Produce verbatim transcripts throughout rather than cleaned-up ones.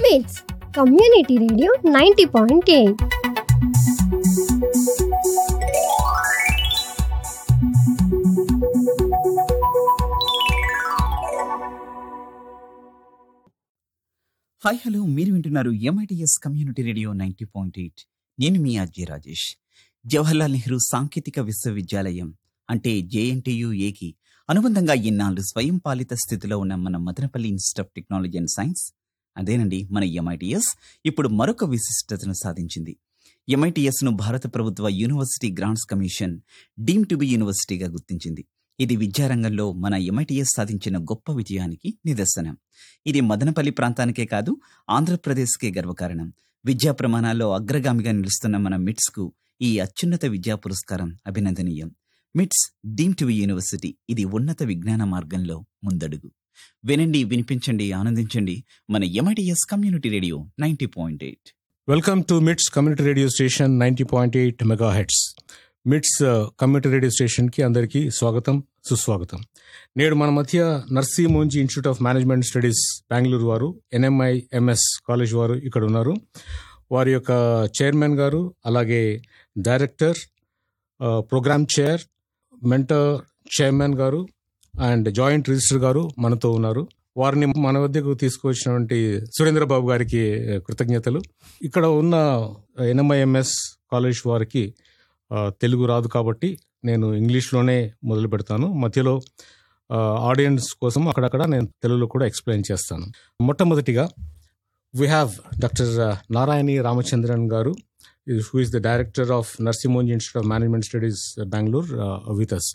MITS Community Radio ninety point eight. Hi hello మీరు వింటున్నారు MITS community radio ninety point eight. నేను మీ అజయ్ రాజేష్. జవహర్లాల్ నెహ్రూ సాంకేతిక విశ్వవిద్యాలయం అంటే జేఎన్టీయూఏకి అనుబంధంగా ఇన్నాళ్ళు స్వయం పాలిత స్థితిలో ఉన్న మన Madanapalle institute of technology and science, అదేనండి మన ఎంఐటిఎస్, ఇప్పుడు మరొక విశిష్టతను సాధించింది. ఎంఐటిఎస్ను భారత ప్రభుత్వ university grants commission deem to be యూనివర్సిటీగా గుర్తించింది. ఇది విద్యారంగంలో మన ఎంఐటిఎస్ సాధించిన గొప్ప విజయానికి నిదర్శనం. ఇది మదనపల్లి ప్రాంతానికే కాదు, ఆంధ్రప్రదేశ్కే గర్వకారణం. విద్యా ప్రమాణాల్లో అగ్రగామిగా నిలుస్తున్న మన మిట్స్కు ఈ అత్యున్నత విద్యా పురస్కారం అభినందనీయం. మిట్స్ డీమ్ టు బి యూనివర్సిటీ, ఇది ఉన్నత విజ్ఞాన మార్గంలో ముందడుగు. వినండి, వినిపించండి, ఆనందించండి మన MITS community radio ninety point eight. Welcome to మిట్స్ community radio station ninety point eight mega heads. మిట్స్ కమ్యూనిటీ రేడియో స్టేషన్కి అందరికీ స్వాగతం, సుస్వాగతం. నేడు మన మధ్య నర్సీ మోంజీ institute of management studies Bengaluru వారు, ఎన్ఎంఐ ఎంఎస్ కాలేజ్ వారు ఇక్కడ ఉన్నారు. వారి యొక్క చైర్మన్ గారు, అలాగే director, programme chair, mentor chairman గారు అండ్ జాయింట్ రిజిస్టర్ గారు మనతో ఉన్నారు. వారిని మన వద్దకు తీసుకువచ్చినటువంటి సురేంద్రబాబు గారికి కృతజ్ఞతలు. ఇక్కడ ఉన్న ఎన్ఎంఐఎంఎస్ కాలేజ్ వారికి తెలుగు రాదు కాబట్టి నేను ఇంగ్లీష్లోనే మొదలు పెడతాను. మధ్యలో ఆడియన్స్ కోసం అక్కడక్కడ నేను తెలుగులో కూడా ఎక్స్ప్లెయిన్ చేస్తాను. మొట్టమొదటిగా వీ హ్యావ్ డాక్టర్ నారాయణి రామచంద్రన్ గారు, who is the director of నర్సీ మోంజీ institute of management studies Bengaluru with us.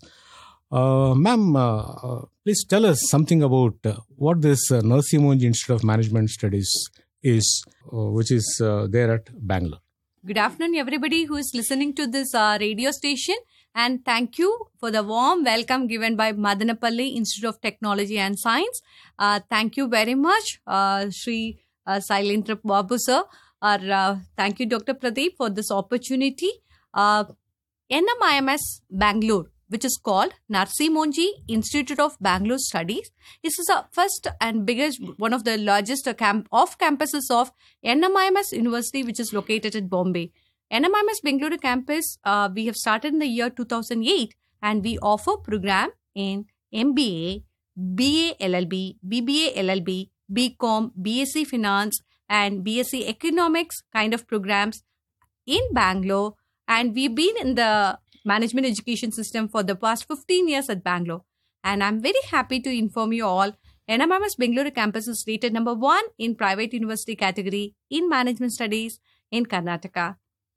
Ma'am, please tell us something about uh, what this uh, Narasimha Monjee Institute of Management Studies is, uh, which is uh, there at Bangalore. Good afternoon, everybody who is listening to this uh, radio station, and thank you for the warm welcome given by Madanapalli Institute of Technology and Science. Uh, thank you very much, uh, Shri uh, Sailendra Babu sir. Or, uh, thank you, Doctor Pradeep, for this opportunity. Uh, N M I M S Bangalore, which is called Narasimha Monjee Institute of Bangalore Studies. This is the first and biggest, one of the largest camp off campuses of N M I M S University, which is located at Bombay. N M I M S Bangalore campus, uh, we have started in the year two thousand eight, and we offer program in M B A, B A L L B, B B A L L B, B Com, B S c Finance, and B S c Economics kind of programs in Bangalore. And we've been in the management education system for the past fifteen years at Bangalore. And I'm very happy to inform you all, N M I M S Bangalore campus is rated number one in private university category in management studies in Karnataka.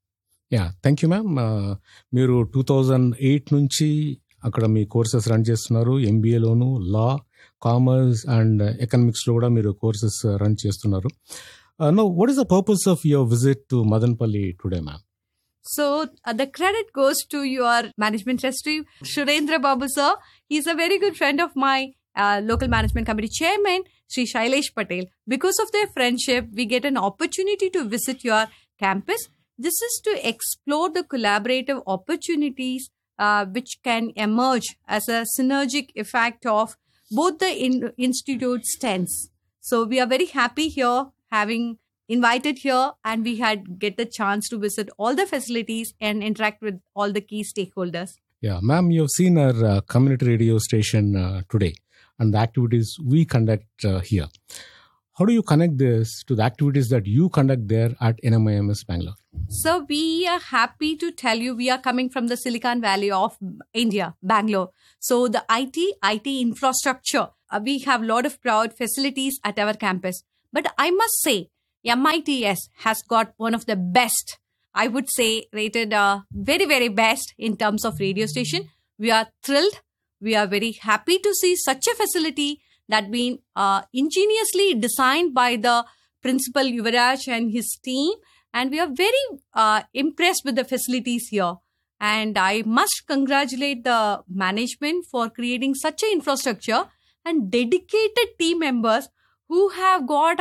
Yeah, thank you ma'am. మీరు two thousand eight నుంచి అక్కడ మీ courses run చేస్తున్నారు. ఎంబీఏలోను, లా, commerce and ఎకనామిక్స్లో కూడా మీరు courses run చేస్తున్నారు. Now what is the purpose of your visit to Madanapalle today, ma'am? So uh, the credit goes to your management trustee, Surendra Babu sir. He's a very good friend of my uh, local management committee chairman, Sri Shailesh Patel. Because of their friendship, we get an opportunity to visit your campus. This is to explore the collaborative opportunities uh, which can emerge as a synergic effect of both the in- institute's strengths. So we are very happy here having invited here, and we had get the chance to visit all the facilities and interact with all the key stakeholders. Yeah, ma'am, you've seen our uh, community radio station uh, today and the activities we conduct uh, here. How do you connect this to the activities that you conduct there at N M I M S Bangalore? So we are happy to tell you we are coming from the Silicon Valley of India, Bangalore. So the I T, I T infrastructure, uh, we have a lot of proud facilities at our campus. But I must say, M I T S has got one of the best, I would say rated uh, very, very best in terms of radio station. We are thrilled. We are very happy to see such a facility that been uh, ingeniously designed by the principal Yuvraj and his team. And we are very uh, impressed with the facilities here. And I must congratulate the management for creating such an infrastructure and dedicated team members who have got a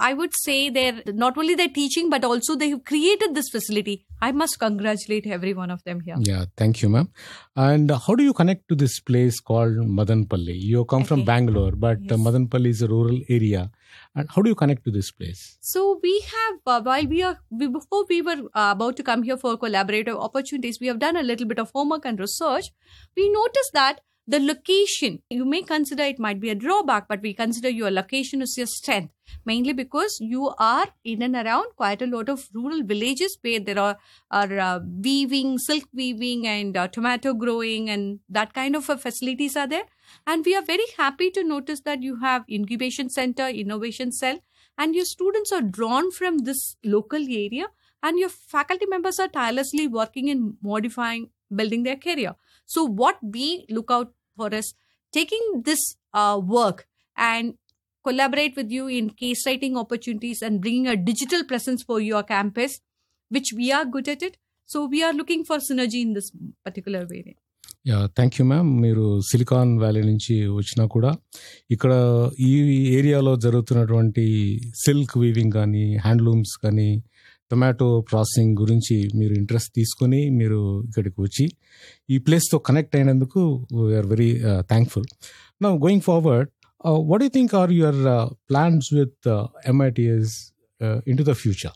I would say they're not only they're teaching, but also they have created this facility. I must congratulate every one of them here. Yeah, thank you, ma'am. And how do you connect to this place called Madanpalli? You come from Okay. Bangalore, but uh, Yes. Madanpalli is a rural area. And how do you connect to this place? So we have, uh, while we are, we, before we were uh, about to come here for collaborative opportunities, we have done a little bit of homework and research. We noticed that the location, you may consider it might be a drawback, but we consider your location is your strength, mainly because you are in and around quite a lot of rural villages where there are, are uh, weaving, silk weaving and uh, tomato growing and that kind of uh, facilities are there. And we are very happy to notice that you have incubation center, innovation cell, and your students are drawn from this local area and your faculty members are tirelessly working in modifying, building their career. So what we look out for is taking this uh, work and collaborate with you in case writing opportunities and bringing a digital presence for your campus, which we are good at it. So we are looking for synergy in this particular way. Yeah thank you ma'am. మీరు silicon valley నుంచి వచ్చినా కూడా ఇక్కడ ఈ ఏరియాలో జరుగుతున్నటువంటి silk weaving కానీ handlooms కానీ టొమాటో ప్రాసెసింగ్ గురించి మీరు ఇంట్రెస్ట్ తీసుకొని మీరు ఇక్కడికి వచ్చి ఈ ప్లేస్తో కనెక్ట్ అయినందుకు we are very thankful. Now going forward, what you think are your plans with M I T S in to the future?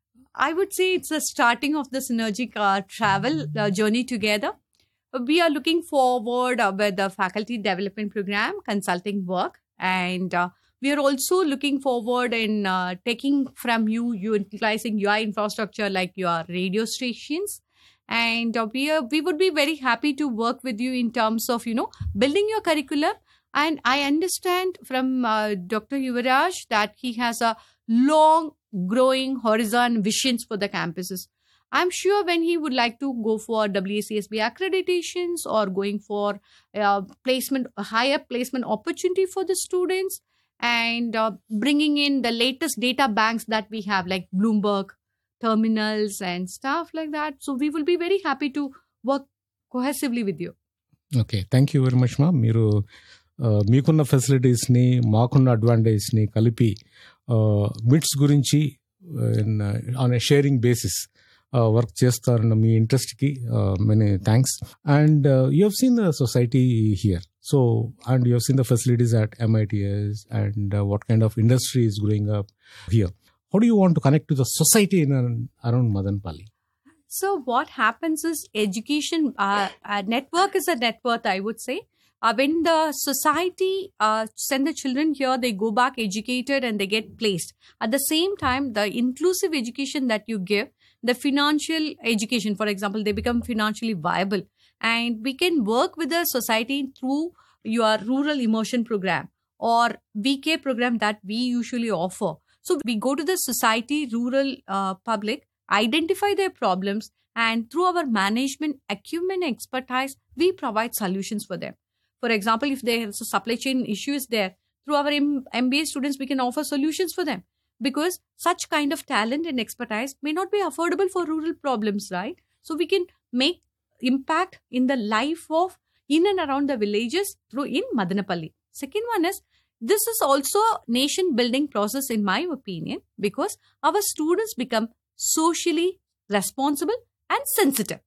I would say it's the starting of the synergic uh, travel uh, journey together. We are looking forward uh, with the faculty development program, consulting work, and uh, we are also looking forward in uh, taking from you, you utilizing your infrastructure like your radio stations. And uh, we are, we would be very happy to work with you in terms of, you know, building your curriculum. And I understand from uh, Doctor Yuvraj that he has a long growing horizon visions for the campuses. I'm sure when he would like to go for W A C S B accreditations or going for uh, placement, a higher placement opportunity for the students and uh, bringing in the latest data banks that we have like Bloomberg terminals and stuff like that. So we will be very happy to work cohesively with you. Okay, thank you very much మా. మీరు మీకున్న ఫెసిలిటీస్ని మాకున్న అడ్వాంటేజ్ని కలిపి మిట్స్ గురించి on a sharing basis work చేస్తారన్న మీ ఇంట్రెస్ట్కి many thanks. And you have seen the society here, so and you have seen the facilities at M I T S and what kind of industry is growing up here. How do you want to connect to the society in around Madanpalli? So what happens is education, uh, uh, network is a net worth, I would say. Uh, when the society uh, send the children here, they go back educated and they get placed. At the same time, the inclusive education that you give, the financial education, for example, they become financially viable. And we can work with the society through your rural immersion program or V K program that we usually offer. So we go to the society, rural uh, public, identify their problems, and through our management acumen and expertise, we provide solutions for them. For example, if there is a supply chain issue is there, through our M B A students, we can offer solutions for them. Because such kind of talent and expertise may not be affordable for rural problems, right? So we can make impact in the life of in and around the villages through in Madanapalli. Second one is, this is also a nation building process in my opinion, because our students become socially responsible and sensitive.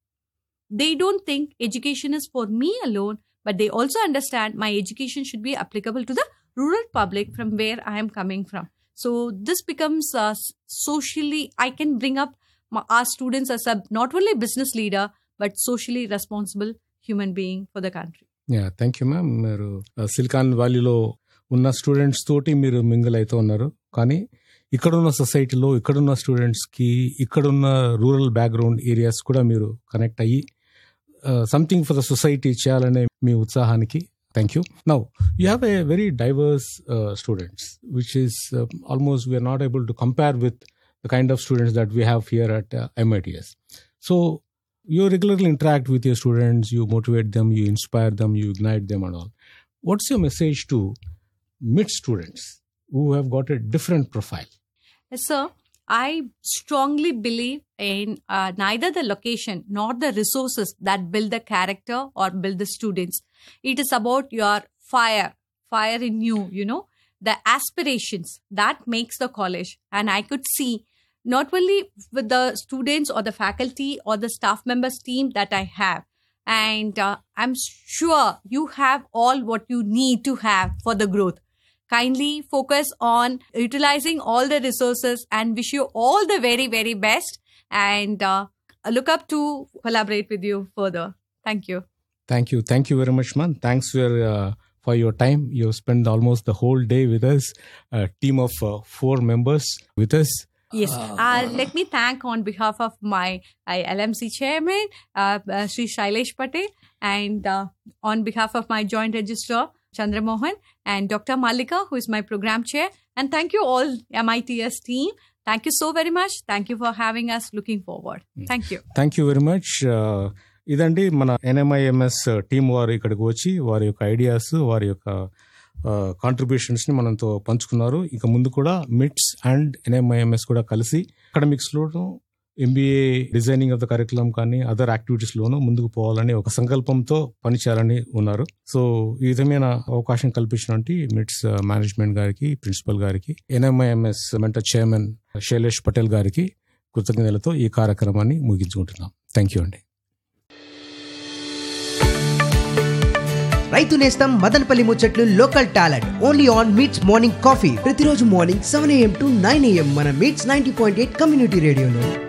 They don't think education is for me alone, but they also understand my education should be applicable to the rural public from where I am coming from. So this becomes uh, socially, I can bring up my, our students as a not only business leader, but socially responsible human being for the country. Yeah thank you ma'am. మీరు silicon వ్యాలీలో ఉన్న students తోటి మీరు mingle అయితే ఉన్నారు, కానీ ఇక్కడున్న సొసైటీలో ఇక్కడున్న స్టూడెంట్స్కి ఇక్కడున్న రూరల్ బ్యాక్గ్రౌండ్ ఏరియాస్ కూడా మీరు కనెక్ట్ అయ్యి సంథింగ్ ఫర్ ద సొసైటీ చేయాలనే మీ ఉత్సాహానికి thank you. Now, you have a very diverse uh, students, which is uh, almost we are not able to compare with the kind of students that we have here at uh, M I T S. So, you regularly interact with your students, you motivate them, you inspire them, you ignite them and all. What's your message to mid students who have got a different profile? Yes, sir. I strongly believe in uh, neither the location nor the resources that build the character or build the students. It is about your fire, fire in you, you know. the aspirations that makes the college. And I could see not only with the students or the faculty or the staff members team that I have, and uh, I'm sure you have all what you need to have for the growth. Kindly focus on utilizing all the resources and wish you all the very, very best, and uh, look up to collaborate with you further. Thank you. Thank you. Thank you very much, man. Thanks for, uh, for your time. You spent almost the whole day with us, a team of uh, four members with us. Yes. Uh, let me thank on behalf of my uh, L M C chairman, uh, uh, Sri Shailesh Patel, and uh, on behalf of my joint registrar, Chandra Mohan, and Doctor Malika, who is my program chair. And thank you all, M I T S team. Thank you so very much. Thank you for having us. Looking forward. Thank you. Thank you very much. Uh, ఇదండి మన ఎన్ఎంఐఎంఎస్ team వారు ఇక్కడికి వచ్చి వారి యొక్క ideas, వారి యొక్క contributions ని మనతో పంచుకున్నారు. ఇక ముందు కూడా మిట్స్ అండ్ ఎన్ఎంఐఎంఎస్ కూడా కలిసి academics loan, MBA designing of the curriculum కానీ అదర్ యాక్టివిటీస్ లోనూ ముందుకు పోవాలని ఒక సంకల్పంతో పనిచేయాలని ఉన్నారు. సో ఈ విధమైన అవకాశం కల్పించినటువంటి మిట్స్ మేనేజ్మెంట్ గారికి, ప్రిన్సిపల్ గారికి, ఎన్ఎంఐఎంఎస్ మెంటర్ చైర్మన్ శైలేష్ పటేల్ గారికి కృతజ్ఞతలతో ఈ కార్యక్రమాన్ని ముగించుకుంటున్నాం. థ్యాంక్ యూ అండి. రైతు నేస్తం మదనపల్లి ముచ్చట్లు local talent only on meets morning coffee ప్రతిరోజు morning seven AM to nine AM మన meets ninety point eight community రేడియోలో.